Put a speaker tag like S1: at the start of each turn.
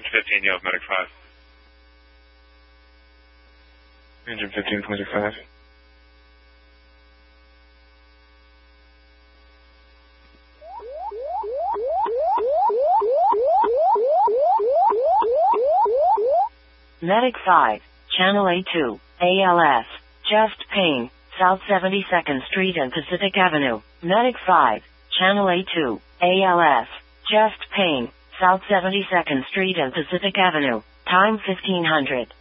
S1: 315, you have medic 5.
S2: 315.5.
S3: Medic 5, Channel A2, ALS, chest pain, South 72nd Street and Pacific Avenue. Medic 5, Channel A2, ALS, chest pain, South 72nd Street and Pacific Avenue. Time 1500.